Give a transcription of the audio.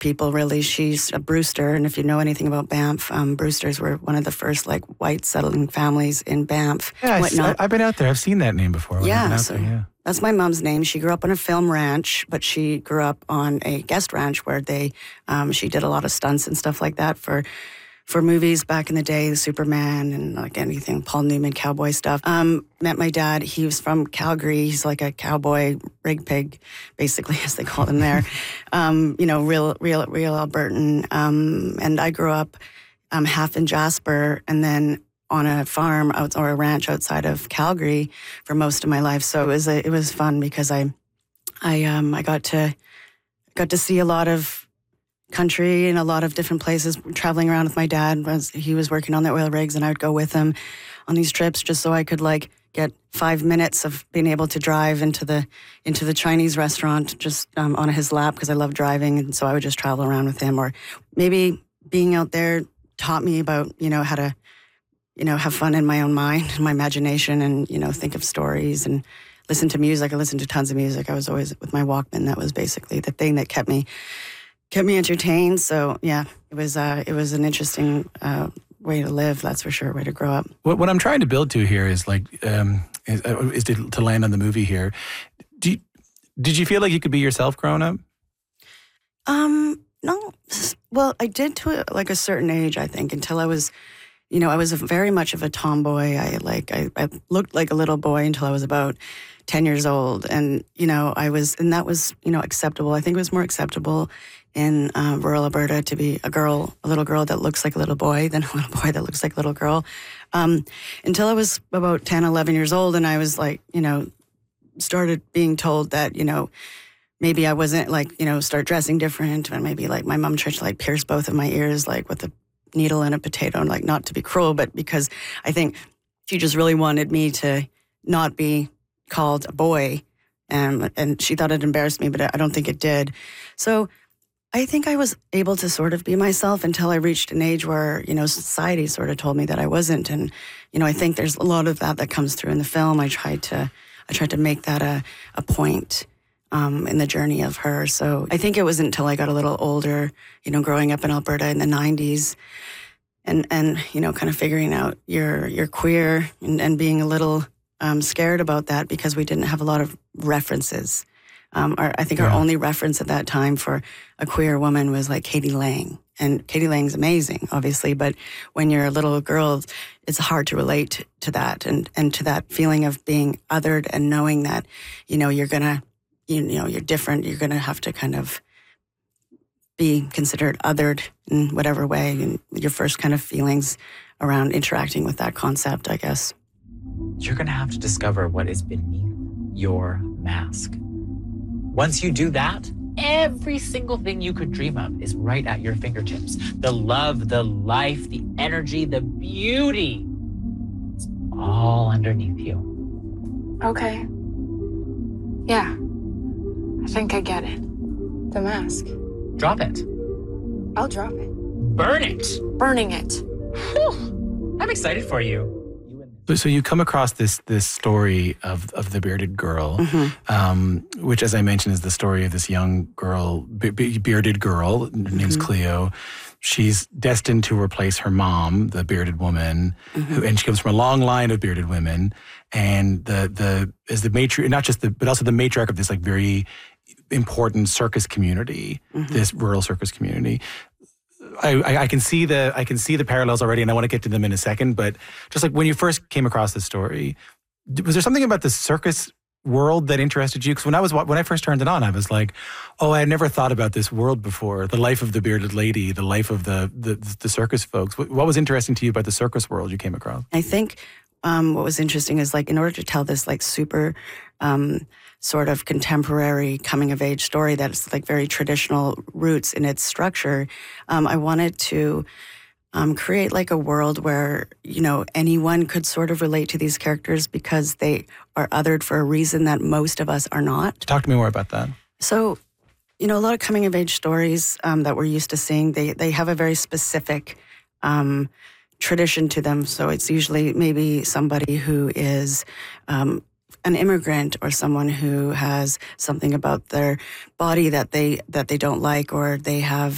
people, really. She's a Brewster, and if you know anything about Banff, Brewsters were one of the first like white settling families in Banff. Yeah, I've been out there. I've seen that name before. That's my mom's name. She grew up on a film ranch, but she grew up on a guest ranch where she did a lot of stunts and stuff like that for movies back in the day, Superman and like anything, Paul Newman, cowboy stuff. Met my dad. He was from Calgary. He's like a cowboy rig pig, basically, as they called him there. Real Albertan. And I grew up half in Jasper and then on a farm or a ranch outside of Calgary for most of my life. So it was fun because I got to see a lot of country in a lot of different places, traveling around with my dad. He was working on the oil rigs, and I would go with him on these trips just so I could like get 5 minutes of being able to drive into the Chinese restaurant just on his lap because I love driving, and so I would just travel around with him. Or maybe being out there taught me about how to have fun in my own mind and my imagination, and think of stories and listen to music. I listened to tons of music. I was always with my Walkman. That was basically the thing that kept me entertained. So yeah, it was an interesting way to live. That's for sure. Way to grow up. What I'm trying to build to here is like is to land on the movie here. Did you feel like you could be yourself growing up? No. Well, I did to like a certain age, I think, until I was. I was very much of a tomboy. I looked like a little boy until I was about 10 years old, and that was acceptable. I think it was more acceptable in rural Alberta to be a little girl that looks like a little boy than a little boy that looks like a little girl. Until I was about 10, 11 years old, and I was like, started being told that, maybe I wasn't like, start dressing different, and maybe like my mom tried to like pierce both of my ears like with a needle and a potato, and like not to be cruel, but because I think she just really wanted me to not be called a boy, and she thought it embarrassed me, but I don't think it did. So I think I was able to sort of be myself until I reached an age where, society sort of told me that I wasn't. And, I think there's a lot of that comes through in the film. I tried to make that a point in the journey of her. So I think it wasn't until I got a little older, growing up in Alberta in the 90s and kind of figuring out you're queer and being a little scared about that because we didn't have a lot of references. Our only reference at that time for a queer woman was like Katie Lang. And Katie Lang's amazing, obviously, but when you're a little girl, it's hard to relate to that and to that feeling of being othered and knowing that, you're gonna, you're different. You're gonna have to kind of be considered othered in whatever way, and your first kind of feelings around interacting with that concept, I guess. You're gonna have to discover what is beneath your mask. Once you do that, every single thing you could dream of is right at your fingertips. The love, the life, the energy, the beauty. It's all underneath you. Okay. Yeah. I think I get it. The mask. Drop it. I'll drop it. Burn it. Burning it. Whew. I'm excited for you. So you come across this story of the bearded girl, which, as I mentioned, is the story of this young girl, bearded girl. Her name's Cleo. She's destined to replace her mom, the bearded woman, and she comes from a long line of bearded women. And as the matriarch, but also the matriarch of this like very important circus community, this rural circus community. I can see the parallels already, and I want to get to them in a second. But just like when you first came across this story, was there something about the circus world that interested you? Because when I first turned it on, I was like, oh, I had never thought about this world before. The life of the bearded lady, the life of the circus folks. What was interesting to you about the circus world you came across? I think what was interesting is like in order to tell this like super sort of contemporary coming of age story that's like very traditional roots in its structure, I wanted to create like a world where, anyone could sort of relate to these characters because they are othered for a reason that most of us are not. Talk to me more about that. So, a lot of coming of age stories that we're used to seeing, they have a very specific tradition to them. So it's usually maybe somebody who is an immigrant or someone who has something about their body that they don't like, or they have